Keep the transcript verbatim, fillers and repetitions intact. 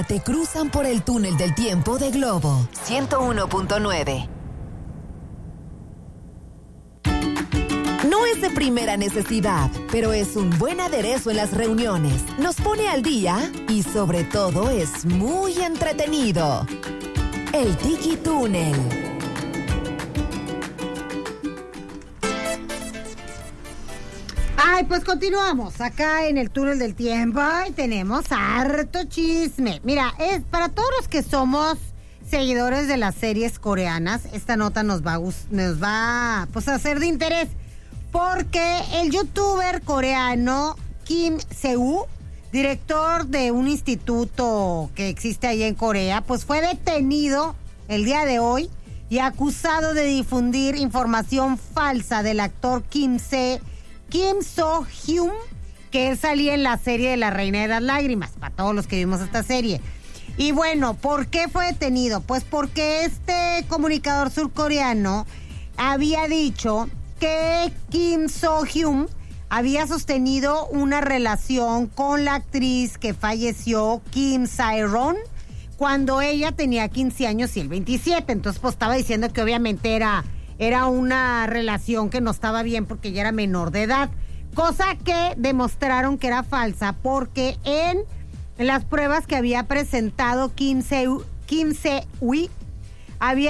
Te cruzan por el túnel del tiempo de Globo ciento uno punto nueve. No es de primera necesidad, pero es un buen aderezo en las reuniones. Nos pone al día y sobre todo es muy entretenido. El Tiki Túnel. Ay, pues continuamos acá en el túnel del tiempo y tenemos harto chisme. Mira, es para todos los que somos seguidores de las series coreanas, esta nota nos va a, nos va, pues, a ser de interés. Porque el youtuber coreano Kim Se-woo, director de un instituto que existe allá en Corea, pues fue detenido el día de hoy y acusado de difundir información falsa del actor Kim Se, Kim So-hyun, que él salía en la serie de La Reina de las Lágrimas, para todos los que vimos esta serie. Y bueno, ¿por qué fue detenido? Pues porque este comunicador surcoreano había dicho que Kim So-hyun había sostenido una relación con la actriz que falleció, Kim Sae-ron, cuando ella tenía quince años y él veintisiete. Entonces, pues estaba diciendo que obviamente era, era una relación que no estaba bien porque ella era menor de edad. Cosa que demostraron que era falsa porque en las pruebas que había presentado Kim Se, Kim Se-woo había